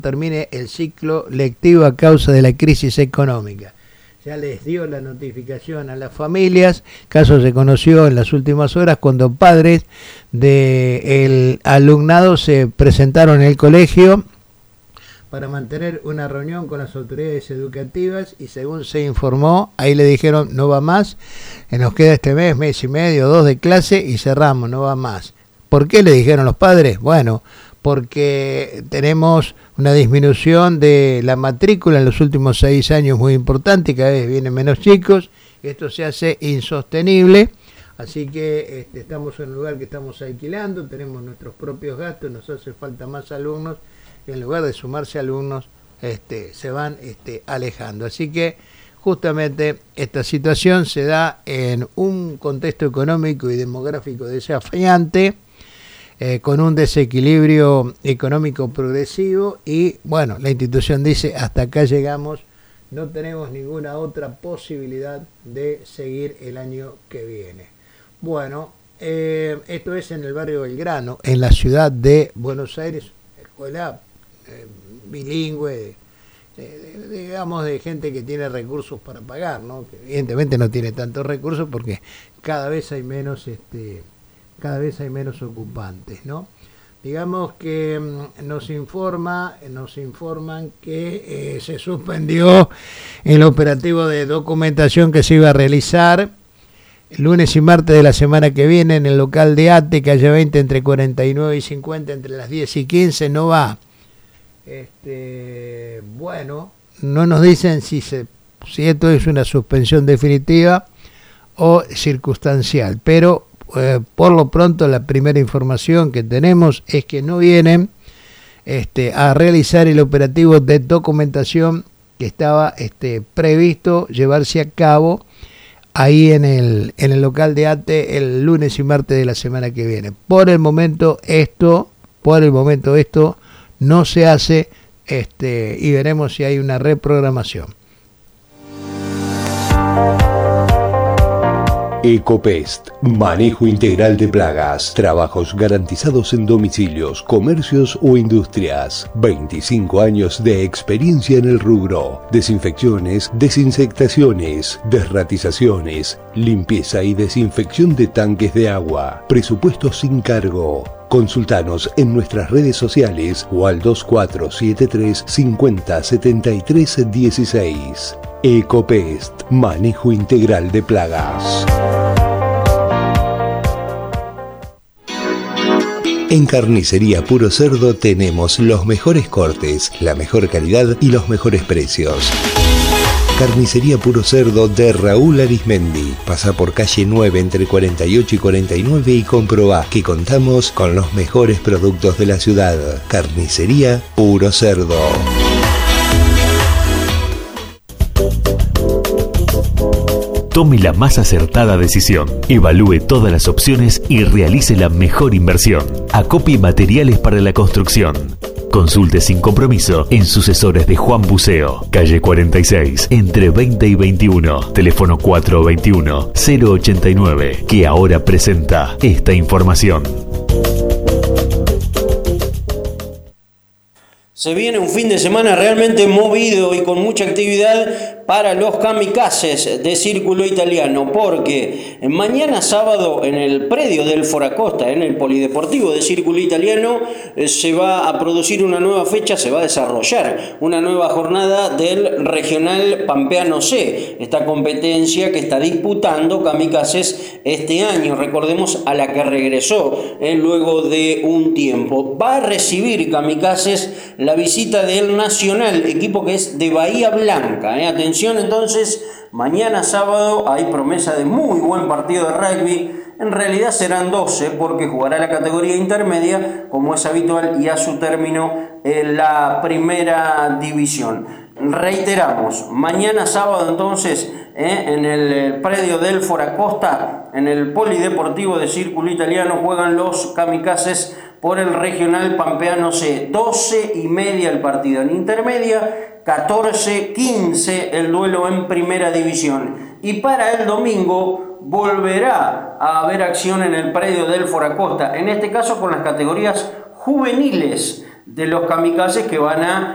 termine el ciclo lectivo a causa de la crisis económica. Ya les dio la notificación a las familias. Caso se conoció en las últimas horas cuando padres del alumnado se presentaron en el colegio para mantener una reunión con las autoridades educativas y según se informó, ahí le dijeron no va más, nos queda este mes y medio, 2 de clase y cerramos, no va más. ¿Por qué le dijeron los padres? Bueno, porque tenemos una disminución de la matrícula en los últimos 6 años muy importante, cada vez vienen menos chicos, esto se hace insostenible, así que estamos en un lugar que estamos alquilando, tenemos nuestros propios gastos, nos hace falta más alumnos, y en lugar de sumarse alumnos, se van alejando. Así que justamente esta situación se da en un contexto económico y demográfico desafiante, con un desequilibrio económico progresivo y bueno, la institución dice hasta acá llegamos, no tenemos ninguna otra posibilidad de seguir el año que viene. Bueno, esto es en el barrio Belgrano, en la ciudad de Buenos Aires, escuela bilingüe, digamos de gente que tiene recursos para pagar, ¿no? Que evidentemente no tiene tantos recursos porque cada vez hay menos ocupantes, ¿no? Digamos que nos informan que se suspendió el operativo de documentación que se iba a realizar el lunes y martes de la semana que viene en el local de ATE, calle 20, entre 49 y 50, entre las 10 y 15, no va. Bueno, no nos dicen si esto es una suspensión definitiva o circunstancial, pero por lo pronto la primera información que tenemos es que no vienen a realizar el operativo de documentación que estaba previsto llevarse a cabo ahí en el local de ATE el lunes y martes de la semana que viene. Por el momento esto no se hace y veremos si hay una reprogramación. Ecopest, manejo integral de plagas, trabajos garantizados en domicilios, comercios o industrias. 25 años de experiencia en el rubro. Desinfecciones, desinsectaciones, desratizaciones, limpieza y desinfección de tanques de agua. Presupuesto sin cargo. Consultanos en nuestras redes sociales o al 2473 50 73 16. Ecopest, manejo integral de plagas. En Carnicería Puro Cerdo tenemos los mejores cortes, la mejor calidad y los mejores precios. Carnicería Puro Cerdo de Raúl Arismendi. Pasa por calle 9 entre 48 y 49 y comprobá que contamos con los mejores productos de la ciudad. Carnicería Puro Cerdo. Tome la más acertada decisión. Evalúe todas las opciones y realice la mejor inversión. Acopie materiales para la construcción. Consulte sin compromiso en sucesores de Juan Buceo, calle 46, entre 20 y 21, teléfono 421-089, que ahora presenta esta información. Se viene un fin de semana realmente movido y con mucha actividad para los kamikazes de Círculo Italiano, porque mañana sábado en el predio del Foracosta, en el Polideportivo de Círculo Italiano, se va a producir una nueva fecha, se va a desarrollar una nueva jornada del Regional Pampeano C, esta competencia que está disputando kamikazes este año, recordemos a la que regresó luego de un tiempo. Va a recibir kamikazes la visita del Nacional, equipo que es de Bahía Blanca. Atención entonces, mañana sábado hay promesa de muy buen partido de rugby. En realidad serán 12 porque jugará la categoría intermedia como es habitual y a su término en la primera división. Reiteramos, mañana sábado entonces en el predio del Foracosta, en el Polideportivo de Círculo Italiano, juegan los kamikazes por el Regional Pampeano C. 12:30 el partido en intermedia, 14:15 el duelo en primera división. Y para el domingo volverá a haber acción en el predio del Foracosta, en este caso con las categorías juveniles de los kamikazes que van a